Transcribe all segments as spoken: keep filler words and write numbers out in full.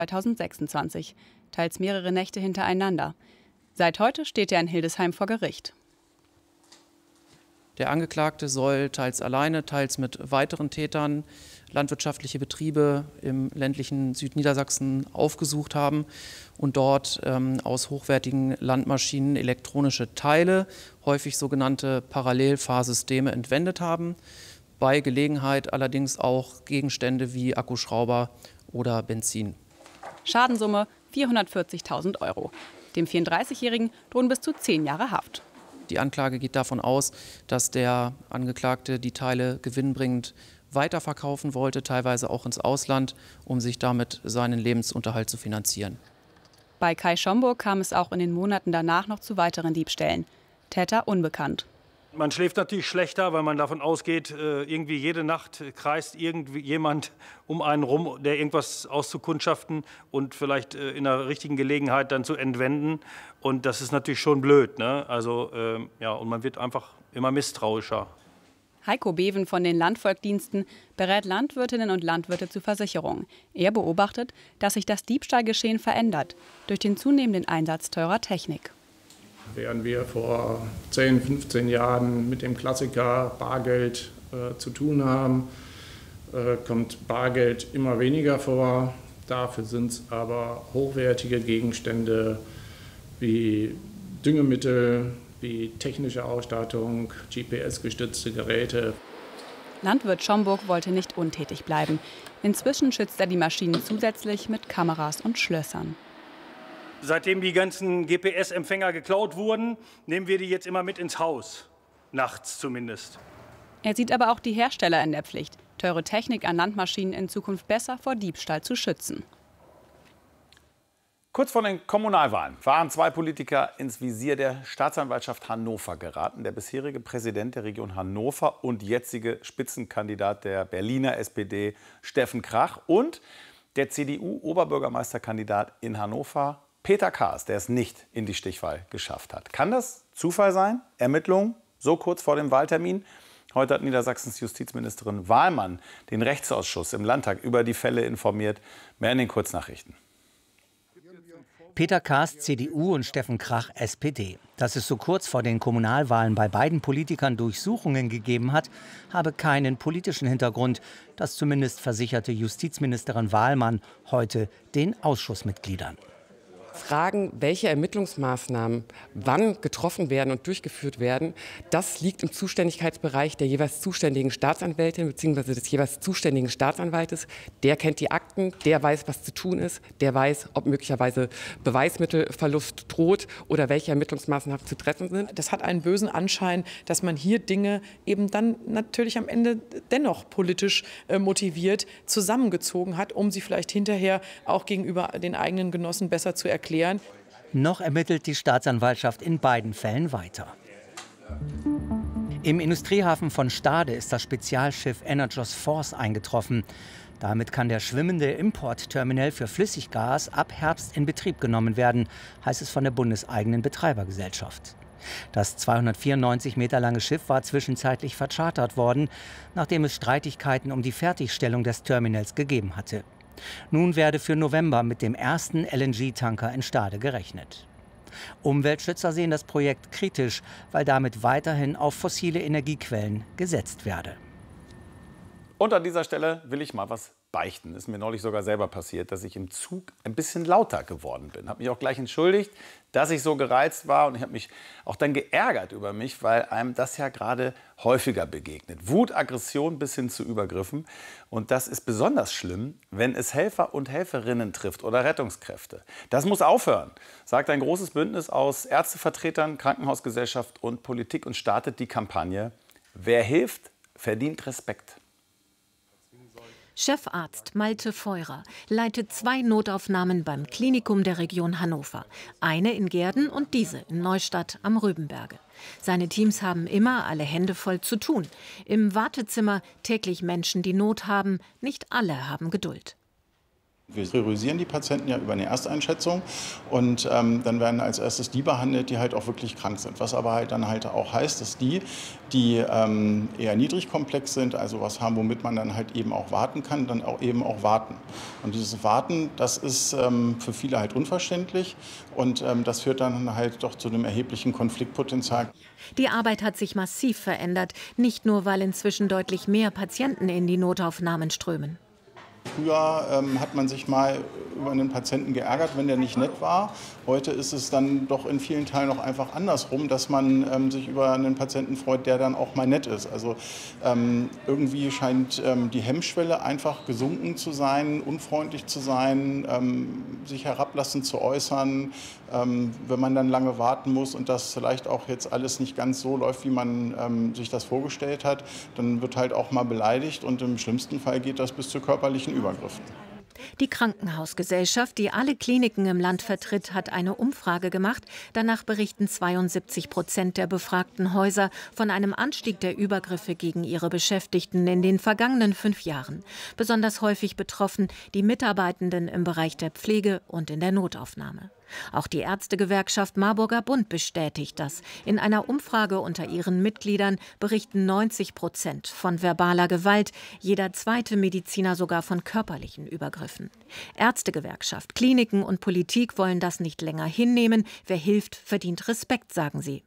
zweitausendsechsundzwanzig, teils mehrere Nächte hintereinander. Seit heute steht er in Hildesheim vor Gericht. Der Angeklagte soll teils alleine, teils mit weiteren Tätern landwirtschaftliche Betriebe im ländlichen Südniedersachsen aufgesucht haben und dort ähm, aus hochwertigen Landmaschinen elektronische Teile, häufig sogenannte Parallelfahrsysteme, entwendet haben. Bei Gelegenheit allerdings auch Gegenstände wie Akkuschrauber oder Benzin. Schadensumme vierhundertvierzigtausend Euro. Dem vierunddreißigjährigen drohen bis zu zehn Jahre Haft. Die Anklage geht davon aus, dass der Angeklagte die Teile gewinnbringend weiterverkaufen wollte, teilweise auch ins Ausland, um sich damit seinen Lebensunterhalt zu finanzieren. Bei Kai Schomburg kam es auch in den Monaten danach noch zu weiteren Diebstählen. Täter unbekannt. Man schläft natürlich schlechter, weil man davon ausgeht, irgendwie jede Nacht kreist irgendwie jemand um einen rum, der irgendwas auszukundschaften und vielleicht in der richtigen Gelegenheit dann zu entwenden. Und das ist natürlich schon blöd, ne? Also, ja, und man wird einfach immer misstrauischer. Heiko Beven von den Landvolkdiensten berät Landwirtinnen und Landwirte zu Versicherungen. Er beobachtet, dass sich das Diebstahlgeschehen verändert durch den zunehmenden Einsatz teurer Technik. Während wir vor zehn, fünfzehn Jahren mit dem Klassiker Bargeld äh, zu tun haben, äh, kommt Bargeld immer weniger vor. Dafür sind es aber hochwertige Gegenstände wie Düngemittel, wie technische Ausstattung, G P S-gestützte Geräte. Landwirt Schomburg wollte nicht untätig bleiben. Inzwischen schützt er die Maschinen zusätzlich mit Kameras und Schlössern. Seitdem die ganzen G P S-Empfänger geklaut wurden, nehmen wir die jetzt immer mit ins Haus. Nachts zumindest. Er sieht aber auch die Hersteller in der Pflicht, teure Technik an Landmaschinen in Zukunft besser vor Diebstahl zu schützen. Kurz vor den Kommunalwahlen waren zwei Politiker ins Visier der Staatsanwaltschaft Hannover geraten. Der bisherige Präsident der Region Hannover und jetzige Spitzenkandidat der Berliner S P D, Steffen Krach, und der C D U-Oberbürgermeisterkandidat in Hannover, Peter Kaas, der es nicht in die Stichwahl geschafft hat. Kann das Zufall sein? Ermittlungen so kurz vor dem Wahltermin? Heute hat Niedersachsens Justizministerin Wahlmann den Rechtsausschuss im Landtag über die Fälle informiert. Mehr in den Kurznachrichten. Peter Kaas, C D U, und Steffen Krach, S P D. Dass es so kurz vor den Kommunalwahlen bei beiden Politikern Durchsuchungen gegeben hat, habe keinen politischen Hintergrund. Das zumindest versicherte Justizministerin Wahlmann heute den Ausschussmitgliedern. Fragen, welche Ermittlungsmaßnahmen wann getroffen werden und durchgeführt werden, das liegt im Zuständigkeitsbereich der jeweils zuständigen Staatsanwältin bzw. des jeweils zuständigen Staatsanwaltes. Der kennt die Akten, der weiß, was zu tun ist, der weiß, ob möglicherweise Beweismittelverlust droht oder welche Ermittlungsmaßnahmen zu treffen sind. Das hat einen bösen Anschein, dass man hier Dinge eben dann natürlich am Ende dennoch politisch äh, motiviert zusammengezogen hat, um sie vielleicht hinterher auch gegenüber den eigenen Genossen besser zu erklären. Erklären. Noch ermittelt die Staatsanwaltschaft in beiden Fällen weiter. Im Industriehafen von Stade ist das Spezialschiff Energos Force eingetroffen. Damit kann der schwimmende Importterminal für Flüssiggas ab Herbst in Betrieb genommen werden, heißt es von der bundeseigenen Betreibergesellschaft. Das zweihundertvierundneunzig Meter lange Schiff war zwischenzeitlich verchartert worden, nachdem es Streitigkeiten um die Fertigstellung des Terminals gegeben hatte. Nun werde für November mit dem ersten L N G-Tanker in Stade gerechnet. Umweltschützer sehen das Projekt kritisch, weil damit weiterhin auf fossile Energiequellen gesetzt werde. Und an dieser Stelle will ich mal was beichten. Ist mir neulich sogar selber passiert, dass ich im Zug ein bisschen lauter geworden bin. Habe mich auch gleich entschuldigt, dass ich so gereizt war, und ich habe mich auch dann geärgert über mich, weil einem das ja gerade häufiger begegnet. Wut, Aggression bis hin zu Übergriffen. Und das ist besonders schlimm, wenn es Helfer und Helferinnen trifft oder Rettungskräfte. Das muss aufhören, sagt ein großes Bündnis aus Ärztevertretern, Krankenhausgesellschaft und Politik und startet die Kampagne „Wer hilft, verdient Respekt“. Chefarzt Malte Feurer leitet zwei Notaufnahmen beim Klinikum der Region Hannover. Eine in Gehrden und diese in Neustadt am Rübenberge. Seine Teams haben immer alle Hände voll zu tun. Im Wartezimmer täglich Menschen, die Not haben. Nicht alle haben Geduld. Wir priorisieren die Patienten ja über eine Ersteinschätzung und ähm, dann werden als erstes die behandelt, die halt auch wirklich krank sind. Was aber halt dann halt auch heißt, dass die, die ähm, eher niedrigkomplex sind, also was haben, womit man dann halt eben auch warten kann, dann auch eben auch warten. Und dieses Warten, das ist ähm, für viele halt unverständlich und ähm, das führt dann halt doch zu einem erheblichen Konfliktpotenzial. Die Arbeit hat sich massiv verändert, nicht nur, weil inzwischen deutlich mehr Patienten in die Notaufnahmen strömen. Früher ähm, hat man sich mal über einen Patienten geärgert, wenn der nicht nett war. Heute ist es dann doch in vielen Teilen noch einfach andersrum, dass man ähm, sich über einen Patienten freut, der dann auch mal nett ist. Also ähm, irgendwie scheint ähm, die Hemmschwelle einfach gesunken zu sein, unfreundlich zu sein, ähm, sich herablassend zu äußern. Ähm, wenn man dann lange warten muss und das vielleicht auch jetzt alles nicht ganz so läuft, wie man ähm, sich das vorgestellt hat, dann wird halt auch mal beleidigt und im schlimmsten Fall geht das bis zu körperlichen Übergriffen. Die Krankenhausgesellschaft, die alle Kliniken im Land vertritt, hat eine Umfrage gemacht. Danach berichten zweiundsiebzig Prozent der befragten Häuser von einem Anstieg der Übergriffe gegen ihre Beschäftigten in den vergangenen fünf Jahren. Besonders häufig betroffen die Mitarbeitenden im Bereich der Pflege und in der Notaufnahme. Auch die Ärztegewerkschaft Marburger Bund bestätigt das. In einer Umfrage unter ihren Mitgliedern berichten neunzig Prozent von verbaler Gewalt, jeder zweite Mediziner sogar von körperlichen Übergriffen. Ärztegewerkschaft, Kliniken und Politik wollen das nicht länger hinnehmen. Wer hilft, verdient Respekt, sagen sie.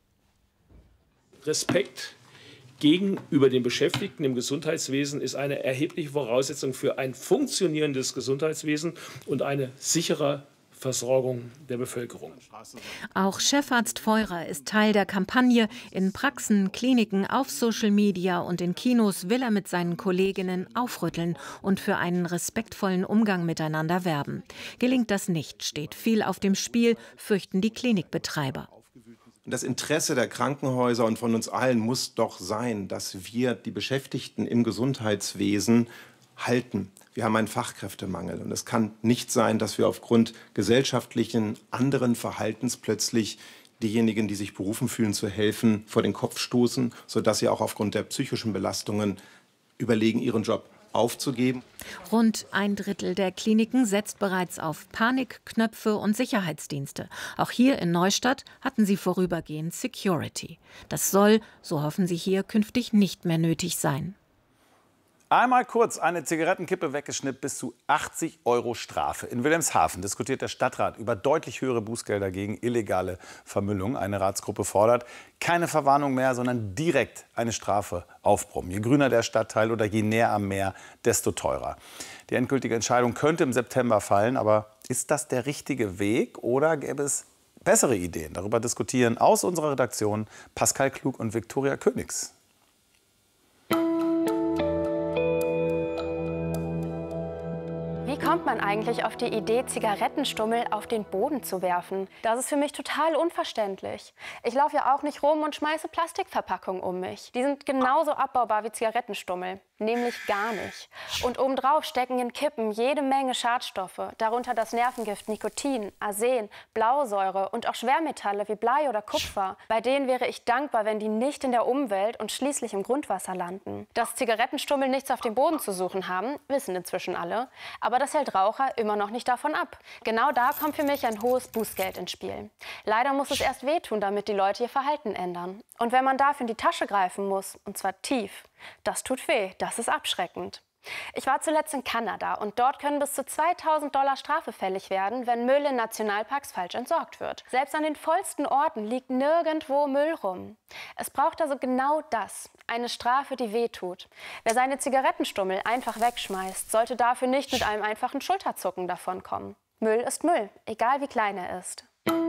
Respekt gegenüber den Beschäftigten im Gesundheitswesen ist eine erhebliche Voraussetzung für ein funktionierendes Gesundheitswesen und eine sichere Versorgung der Bevölkerung. Auch Chefarzt Feurer ist Teil der Kampagne. In Praxen, Kliniken, auf Social Media und in Kinos will er mit seinen Kolleginnen aufrütteln und für einen respektvollen Umgang miteinander werben. Gelingt das nicht, steht viel auf dem Spiel, fürchten die Klinikbetreiber. Das Interesse der Krankenhäuser und von uns allen muss doch sein, dass wir die Beschäftigten im Gesundheitswesen halten. Wir haben einen Fachkräftemangel und es kann nicht sein, dass wir aufgrund gesellschaftlichen anderen Verhaltens plötzlich diejenigen, die sich berufen fühlen zu helfen, vor den Kopf stoßen, sodass sie auch aufgrund der psychischen Belastungen überlegen, ihren Job aufzugeben. Rund ein Drittel der Kliniken setzt bereits auf Panikknöpfe und Sicherheitsdienste. Auch hier in Neustadt hatten sie vorübergehend Security. Das soll, so hoffen sie hier, künftig nicht mehr nötig sein. Einmal kurz eine Zigarettenkippe weggeschnippt, bis zu achtzig Euro Strafe. In Wilhelmshaven diskutiert der Stadtrat über deutlich höhere Bußgelder gegen illegale Vermüllung. Eine Ratsgruppe fordert keine Verwarnung mehr, sondern direkt eine Strafe aufbrummen. Je grüner der Stadtteil oder je näher am Meer, desto teurer. Die endgültige Entscheidung könnte im September fallen. Aber ist das der richtige Weg oder gäbe es bessere Ideen? Darüber diskutieren aus unserer Redaktion Pascal Klug und Viktoria Königs. Wie kommt man eigentlich auf die Idee, Zigarettenstummel auf den Boden zu werfen? Das ist für mich total unverständlich. Ich laufe ja auch nicht rum und schmeiße Plastikverpackungen um mich. Die sind genauso abbaubar wie Zigarettenstummel. Nämlich gar nicht. Und obendrauf stecken in Kippen jede Menge Schadstoffe, darunter das Nervengift Nikotin, Arsen, Blausäure und auch Schwermetalle wie Blei oder Kupfer. Bei denen wäre ich dankbar, wenn die nicht in der Umwelt und schließlich im Grundwasser landen. Dass Zigarettenstummel nichts auf dem Boden zu suchen haben, wissen inzwischen alle. Aber das hält Raucher immer noch nicht davon ab. Genau da kommt für mich ein hohes Bußgeld ins Spiel. Leider muss es erst wehtun, damit die Leute ihr Verhalten ändern. Und wenn man dafür in die Tasche greifen muss, und zwar tief, das tut weh, das ist abschreckend. Ich war zuletzt in Kanada und dort können bis zu zweitausend Dollar Strafe fällig werden, wenn Müll in Nationalparks falsch entsorgt wird. Selbst an den vollsten Orten liegt nirgendwo Müll rum. Es braucht also genau das, eine Strafe, die wehtut. Wer seine Zigarettenstummel einfach wegschmeißt, sollte dafür nicht mit einem einfachen Schulterzucken davonkommen. Müll ist Müll, egal wie klein er ist.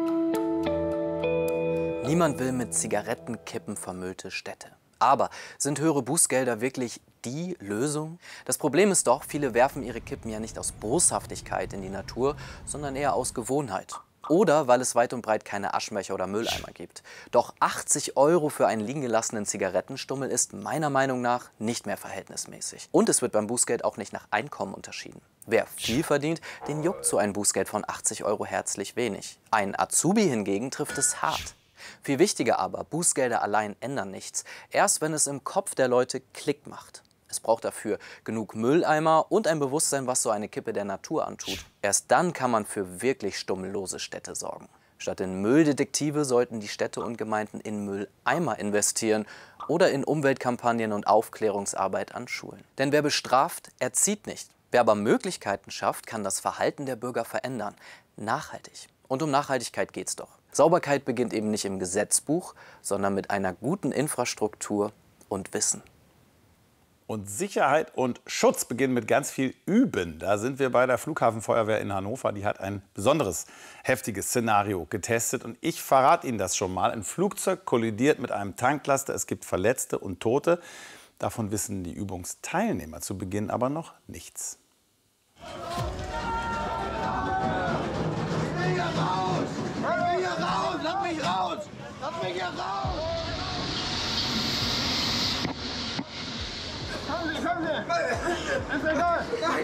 Niemand will mit Zigarettenkippen vermüllte Städte. Aber sind höhere Bußgelder wirklich die Lösung? Das Problem ist doch, viele werfen ihre Kippen ja nicht aus Boshaftigkeit in die Natur, sondern eher aus Gewohnheit. Oder weil es weit und breit keine Aschenbecher oder Mülleimer gibt. Doch achtzig Euro für einen liegen gelassenen Zigarettenstummel ist meiner Meinung nach nicht mehr verhältnismäßig. Und es wird beim Bußgeld auch nicht nach Einkommen unterschieden. Wer viel verdient, den juckt so ein Bußgeld von achtzig Euro herzlich wenig. Ein Azubi hingegen trifft es hart. Viel wichtiger aber, Bußgelder allein ändern nichts. Erst wenn es im Kopf der Leute Klick macht. Es braucht dafür genug Mülleimer und ein Bewusstsein, was so eine Kippe der Natur antut. Erst dann kann man für wirklich stummellose Städte sorgen. Statt in Mülldetektive sollten die Städte und Gemeinden in Mülleimer investieren oder in Umweltkampagnen und Aufklärungsarbeit an Schulen. Denn wer bestraft, erzieht nicht. Wer aber Möglichkeiten schafft, kann das Verhalten der Bürger verändern. Nachhaltig. Und um Nachhaltigkeit geht's doch. Sauberkeit beginnt eben nicht im Gesetzbuch, sondern mit einer guten Infrastruktur und Wissen. Und Sicherheit und Schutz beginnen mit ganz viel Üben. Da sind wir bei der Flughafenfeuerwehr in Hannover. Die hat ein besonderes, heftiges Szenario getestet. Und ich verrate Ihnen das schon mal. Ein Flugzeug kollidiert mit einem Tanklaster. Es gibt Verletzte und Tote. Davon wissen die Übungsteilnehmer zu Beginn aber noch nichts. Ich will hier raus! Ich will hier raus! Lass mich raus! Lass mich hier raus! Kommen Sie, kommen Sie! Ist egal! Nein!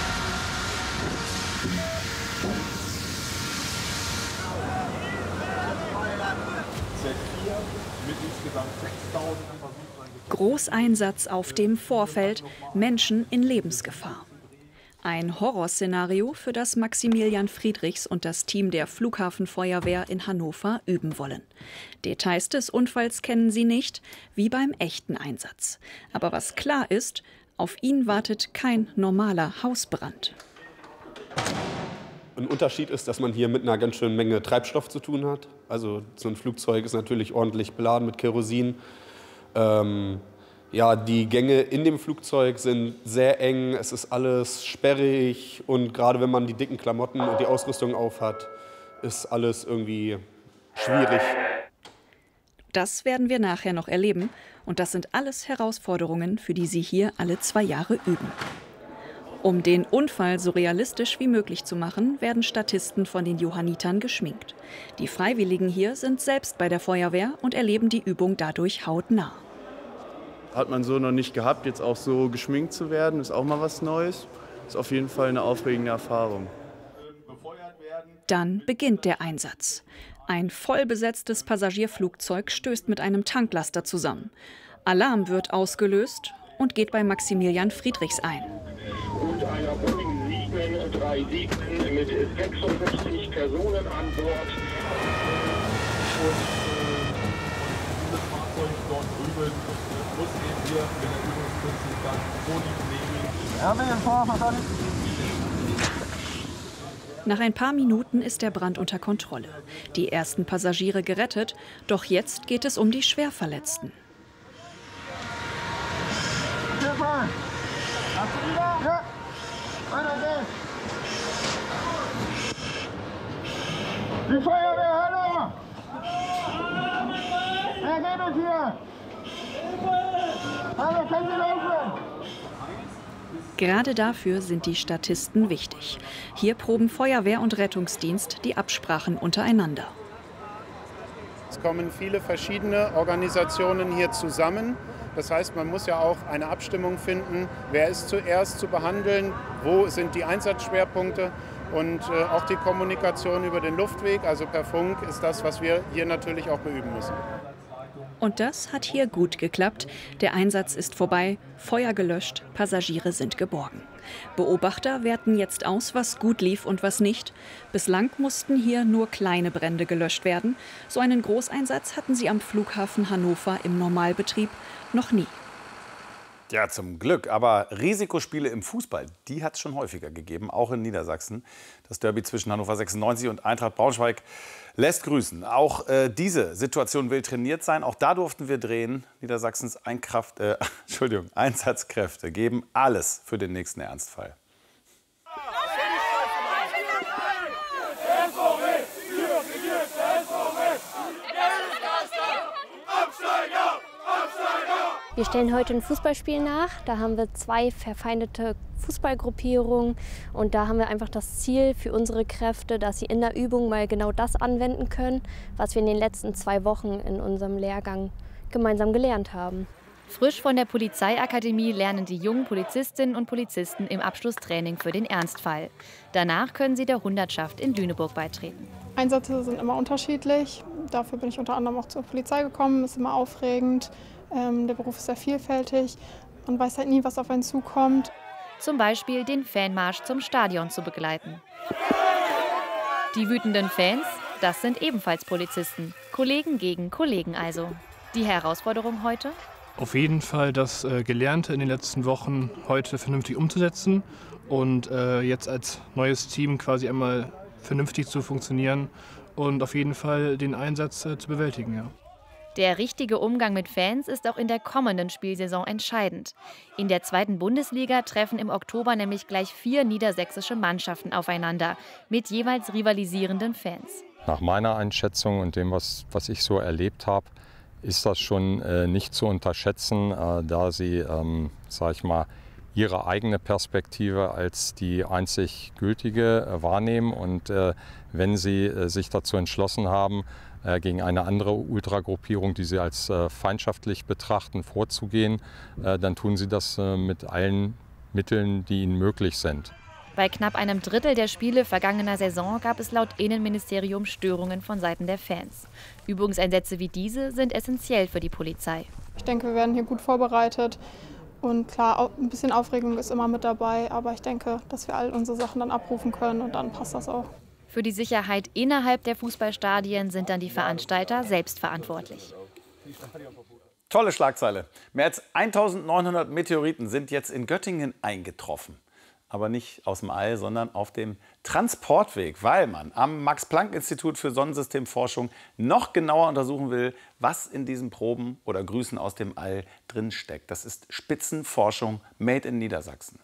Großeinsatz auf dem Vorfeld, Menschen in Lebensgefahr. Ein Horrorszenario, für das Maximilian Friedrichs und das Team der Flughafenfeuerwehr in Hannover üben wollen. Details des Unfalls kennen sie nicht, wie beim echten Einsatz. Aber was klar ist, auf ihn wartet kein normaler Hausbrand. Ein Unterschied ist, dass man hier mit einer ganz schönen Menge Treibstoff zu tun hat. Also so ein Flugzeug ist natürlich ordentlich beladen mit Kerosin. Ähm, ja, die Gänge in dem Flugzeug sind sehr eng, es ist alles sperrig und gerade wenn man die dicken Klamotten und die Ausrüstung aufhat, ist alles irgendwie schwierig. Das werden wir nachher noch erleben und das sind alles Herausforderungen, für die Sie hier alle zwei Jahre üben. Um den Unfall so realistisch wie möglich zu machen, werden Statisten von den Johannitern geschminkt. Die Freiwilligen hier sind selbst bei der Feuerwehr und erleben die Übung dadurch hautnah. Hat man so noch nicht gehabt, jetzt auch so geschminkt zu werden, ist auch mal was Neues. Ist auf jeden Fall eine aufregende Erfahrung. Dann beginnt der Einsatz. Ein vollbesetztes Passagierflugzeug stößt mit einem Tanklaster zusammen. Alarm wird ausgelöst und geht bei Maximilian Friedrichs ein. Und einer Boeing sieben drei sieben mit sechsundfünfzig Personen an Bord. Und äh, dieses Fahrzeug dort drüben muss eben hier mit der Übungsprinzip dann vor die Pflege. Nach ein paar Minuten ist der Brand unter Kontrolle. Die ersten Passagiere gerettet, doch jetzt geht es um die Schwerverletzten. Stefan! Hast du wieder? Ja! Weiter geht's! Die Feuerwehr, hallo! Wer geht es hier? Hallo, können Sie helfen? Gerade dafür sind die Statisten wichtig. Hier proben Feuerwehr und Rettungsdienst die Absprachen untereinander. Es kommen viele verschiedene Organisationen hier zusammen. Das heißt, man muss ja auch eine Abstimmung finden, wer ist zuerst zu behandeln, wo sind die Einsatzschwerpunkte und äh, auch die Kommunikation über den Luftweg, also per Funk, ist das, was wir hier natürlich auch beüben müssen. Und das hat hier gut geklappt. Der Einsatz ist vorbei, Feuer gelöscht, Passagiere sind geborgen. Beobachter werten jetzt aus, was gut lief und was nicht. Bislang mussten hier nur kleine Brände gelöscht werden. So einen Großeinsatz hatten sie am Flughafen Hannover im Normalbetrieb noch nie. Ja, zum Glück. Aber Risikospiele im Fußball, die hat es schon häufiger gegeben, auch in Niedersachsen. Das Derby zwischen Hannover sechsundneunzig und Eintracht Braunschweig lässt grüßen. Auch äh, diese Situation will trainiert sein. Auch da durften wir drehen. Niedersachsens Einkraft, äh, Entschuldigung, Einsatzkräfte geben alles für den nächsten Ernstfall. Wir stellen heute ein Fußballspiel nach. Da haben wir zwei verfeindete Fußballgruppierungen und da haben wir einfach das Ziel für unsere Kräfte, dass sie in der Übung mal genau das anwenden können, was wir in den letzten zwei Wochen in unserem Lehrgang gemeinsam gelernt haben. Frisch von der Polizeiakademie lernen die jungen Polizistinnen und Polizisten im Abschlusstraining für den Ernstfall. Danach können sie der Hundertschaft in Lüneburg beitreten. Einsätze sind immer unterschiedlich. Dafür bin ich unter anderem auch zur Polizei gekommen. Ist immer aufregend. Ähm, der Beruf ist sehr vielfältig. Man weiß halt nie, was auf einen zukommt. Zum Beispiel den Fanmarsch zum Stadion zu begleiten. Die wütenden Fans, das sind ebenfalls Polizisten. Kollegen gegen Kollegen also. Die Herausforderung heute? Auf jeden Fall das äh, Gelernte in den letzten Wochen heute vernünftig umzusetzen und äh, jetzt als neues Team quasi einmal vernünftig zu funktionieren und auf jeden Fall den Einsatz äh, zu bewältigen. Ja. Der richtige Umgang mit Fans ist auch in der kommenden Spielsaison entscheidend. In der zweiten Bundesliga treffen im Oktober nämlich gleich vier niedersächsische Mannschaften aufeinander mit jeweils rivalisierenden Fans. Nach meiner Einschätzung und dem, was, was ich so erlebt habe, ist das schon äh, nicht zu unterschätzen, äh, da sie, ähm, sag ich mal, ihre eigene Perspektive als die einzig gültige äh, wahrnehmen. Und äh, wenn sie äh, sich dazu entschlossen haben, äh, gegen eine andere Ultragruppierung, die sie als äh, feindschaftlich betrachten, vorzugehen, äh, dann tun sie das äh, mit allen Mitteln, die ihnen möglich sind. Bei knapp einem Drittel der Spiele vergangener Saison gab es laut Innenministerium Störungen von Seiten der Fans. Übungseinsätze wie diese sind essentiell für die Polizei. Ich denke, wir werden hier gut vorbereitet. Und klar, ein bisschen Aufregung ist immer mit dabei. Aber ich denke, dass wir all unsere Sachen dann abrufen können und dann passt das auch. Für die Sicherheit innerhalb der Fußballstadien sind dann die Veranstalter selbst verantwortlich. Tolle Schlagzeile. Mehr als eintausendneunhundert Meteoriten sind jetzt in Göttingen eingetroffen. Aber nicht aus dem All, sondern auf dem Transportweg, weil man am Max-Planck-Institut für Sonnensystemforschung noch genauer untersuchen will, was in diesen Proben oder Grüßen aus dem All drinsteckt. Das ist Spitzenforschung made in Niedersachsen.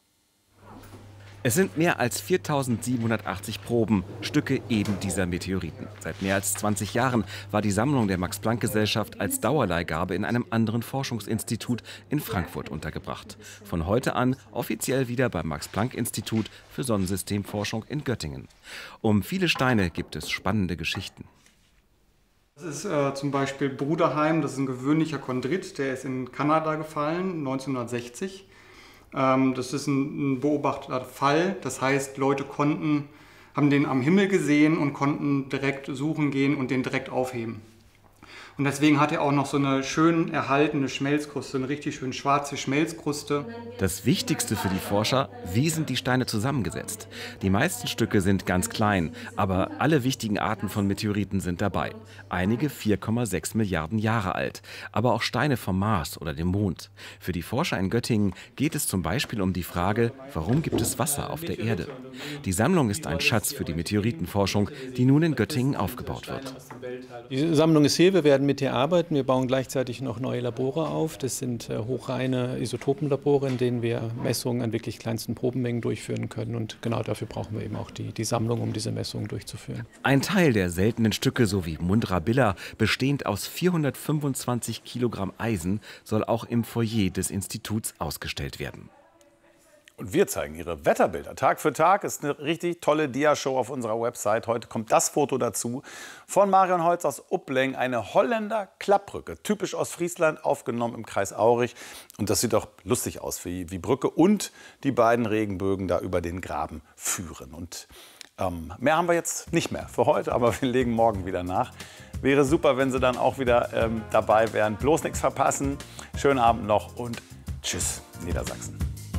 Es sind mehr als viertausendsiebenhundertachtzig Proben, Stücke eben dieser Meteoriten. Seit mehr als zwanzig Jahren war die Sammlung der Max-Planck-Gesellschaft als Dauerleihgabe in einem anderen Forschungsinstitut in Frankfurt untergebracht. Von heute an offiziell wieder beim Max-Planck-Institut für Sonnensystemforschung in Göttingen. Um viele Steine gibt es spannende Geschichten. Das ist äh, zum Beispiel Bruderheim, das ist ein gewöhnlicher Chondrit, der ist in Kanada gefallen, neunzehnhundertsechzig. Das ist ein beobachteter Fall, das heißt, Leute konnten, haben den am Himmel gesehen und konnten direkt suchen gehen und den direkt aufheben. Und deswegen hat er auch noch so eine schön erhaltene Schmelzkruste, eine richtig schön schwarze Schmelzkruste. Das Wichtigste für die Forscher, wie sind die Steine zusammengesetzt? Die meisten Stücke sind ganz klein, aber alle wichtigen Arten von Meteoriten sind dabei. Einige vier Komma sechs Milliarden Jahre alt, aber auch Steine vom Mars oder dem Mond. Für die Forscher in Göttingen geht es zum Beispiel um die Frage, warum gibt es Wasser auf der Erde? Die Sammlung ist ein Schatz für die Meteoritenforschung, die nun in Göttingen aufgebaut wird. Die Sammlung ist hier, wir werden mit ihr arbeiten. Wir bauen gleichzeitig noch neue Labore auf. Das sind äh, hochreine Isotopenlabore, in denen wir Messungen an wirklich kleinsten Probenmengen durchführen können. Und genau dafür brauchen wir eben auch die, die Sammlung, um diese Messungen durchzuführen. Ein Teil der seltenen Stücke, so wie Mundrabilla, bestehend aus vierhundertfünfundzwanzig Kilogramm Eisen, soll auch im Foyer des Instituts ausgestellt werden. Und wir zeigen Ihre Wetterbilder. Tag für Tag ist eine richtig tolle Dia-Show auf unserer Website. Heute kommt das Foto dazu von Marion Holz aus Uppleng. Eine Holländer Klappbrücke, typisch Ostfriesland, aufgenommen im Kreis Aurich. Und das sieht doch lustig aus, wie, wie Brücke und die beiden Regenbögen da über den Graben führen. Und ähm, mehr haben wir jetzt nicht mehr für heute, aber wir legen morgen wieder nach. Wäre super, wenn Sie dann auch wieder ähm, dabei wären. Bloß nichts verpassen. Schönen Abend noch und tschüss, Niedersachsen.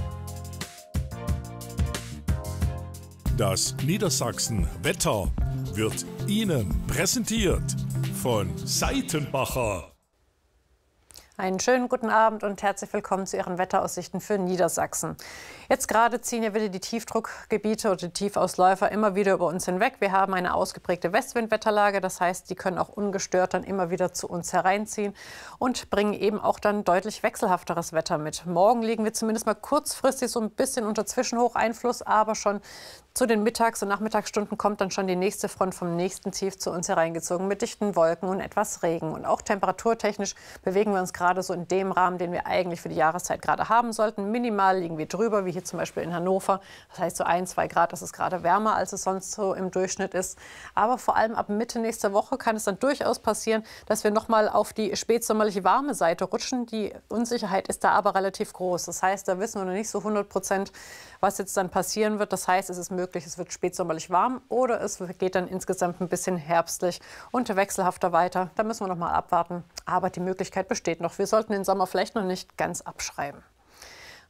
Das Niedersachsen-Wetter wird Ihnen präsentiert von Seitenbacher. Einen schönen guten Abend und herzlich willkommen zu Ihren Wetteraussichten für Niedersachsen. Jetzt gerade ziehen ja wieder die Tiefdruckgebiete oder die Tiefausläufer immer wieder über uns hinweg. Wir haben eine ausgeprägte Westwindwetterlage, das heißt, die können auch ungestört dann immer wieder zu uns hereinziehen und bringen eben auch dann deutlich wechselhafteres Wetter mit. Morgen liegen wir zumindest mal kurzfristig so ein bisschen unter Zwischenhocheinfluss, aber schon zu den Mittags- und Nachmittagsstunden kommt dann schon die nächste Front vom nächsten Tief zu uns hereingezogen mit dichten Wolken und etwas Regen. Und auch temperaturtechnisch bewegen wir uns gerade so in dem Rahmen, den wir eigentlich für die Jahreszeit gerade haben sollten. Minimal liegen wir drüber, wie hier zum Beispiel in Hannover. Das heißt so ein, zwei Grad, das ist gerade wärmer, als es sonst so im Durchschnitt ist. Aber vor allem ab Mitte nächster Woche kann es dann durchaus passieren, dass wir noch mal auf die spätsommerlich warme Seite rutschen. Die Unsicherheit ist da aber relativ groß. Das heißt, da wissen wir noch nicht so hundert Prozent, was jetzt dann passieren wird. Das heißt, es ist möglich, es wird spätsommerlich warm oder es geht dann insgesamt ein bisschen herbstlich und wechselhafter weiter. Da müssen wir noch mal abwarten. Aber die Möglichkeit besteht noch. Wir sollten den Sommer vielleicht noch nicht ganz abschreiben.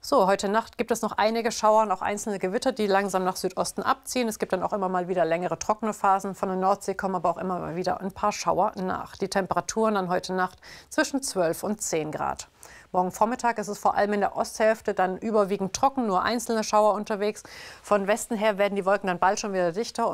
So, heute Nacht gibt es noch einige Schauer und auch einzelne Gewitter, die langsam nach Südosten abziehen. Es gibt dann auch immer mal wieder längere trockene Phasen. Von der Nordsee kommen aber auch immer mal wieder ein paar Schauer nach. Die Temperaturen dann heute Nacht zwischen zwölf und zehn Grad. Morgen Vormittag ist es vor allem in der Osthälfte dann überwiegend trocken, nur einzelne Schauer unterwegs. Von Westen her werden die Wolken dann bald schon wieder dichter.